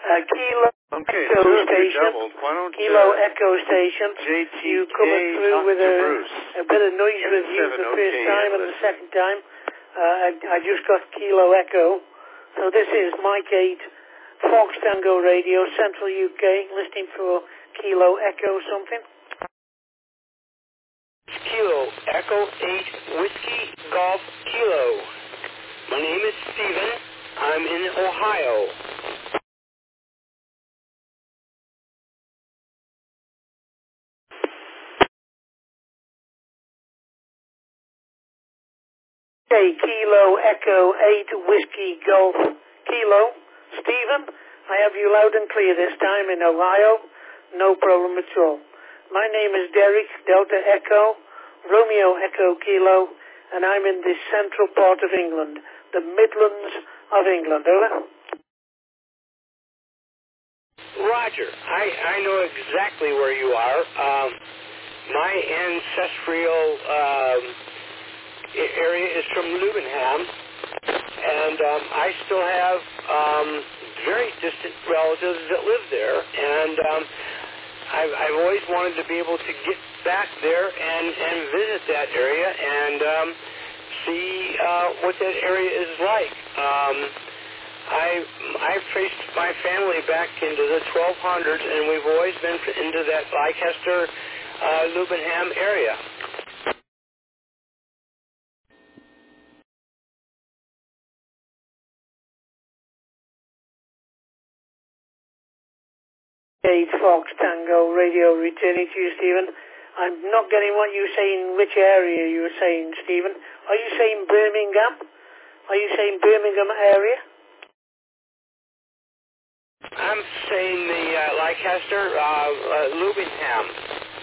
Kilo Okay, Echo so Station. Kilo Echo Station. You coming through with a bit of noise review the first time and the second time. I just got Kilo Echo. So this is Mike 8, Fox Tango Radio, Central UK, listening for Kilo Echo something. Kilo Echo 8 Whiskey Golf Kilo. My name is Stephen. I'm in Ohio. Okay, Kilo Echo 8 Whiskey Golf Kilo. Stephen, I have you loud and clear this time in Ohio. No problem at all. My name is Derek, Delta Echo, Romeo Echo Kilo, and I'm in the central part of England, the Midlands of England. Over. Roger. I know exactly where you are. My ancestral area is from Lubenham, and I still have very distant relatives that live there, and I've always wanted to be able to get back there and visit that area and see what that area is like. I've traced my family back into the 1200s, and we've always been into that Leicester, Lubenham area. Fox Tango Radio returning to you, Stephen. I'm not getting what you're saying, which area you were saying, Stephen. Are you saying Birmingham? Are you saying Birmingham area? I'm saying the Leicester, Lubenham.